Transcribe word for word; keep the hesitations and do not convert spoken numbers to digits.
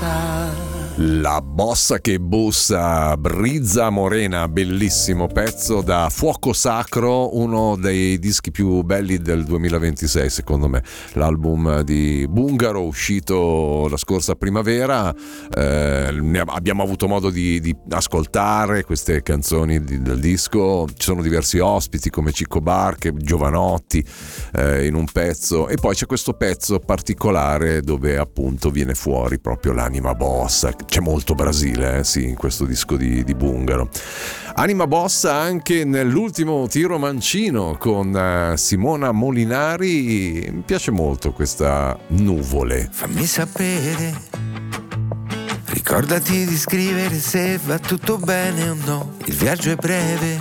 bossa. La bossa che bussa, Brizza Morena, bellissimo pezzo da Fuoco Sacro, uno dei dischi più belli del duemilaventisei secondo me, l'album di Bungaro uscito la scorsa primavera. Eh, ne abbiamo avuto modo di, di ascoltare queste canzoni di, del disco, ci sono diversi ospiti come Cicco Barche, Giovanotti eh, in un pezzo, e poi c'è questo pezzo particolare dove appunto viene fuori proprio l'anima bossa. C'è molto Brasile, eh, sì, in questo disco di, di Bungaro. Anima bossa anche nell'ultimo tiro mancino con uh, Simona Molinari. Mi piace molto questa Nuvole. Fammi sapere, ricordati di scrivere se va tutto bene o no. Il viaggio è breve,